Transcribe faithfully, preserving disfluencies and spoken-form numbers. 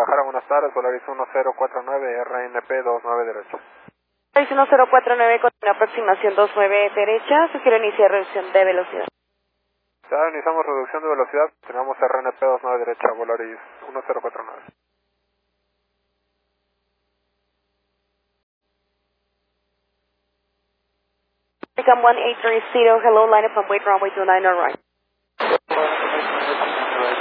Guadalajara, buenas tardes, Volaris uno cero cuatro nueve, R N P dos nueve derecha. Volaris uno cero cuatro nueve con una aproximación dos nueve derecha, sugiero iniciar reducción de velocidad. Ya iniciamos reducción de velocidad, tenemos R N P dos nueve derecha, Volaris uno cero cuatro nueve. Become one eight three zero, hello, line up on wait runway two nine, all right.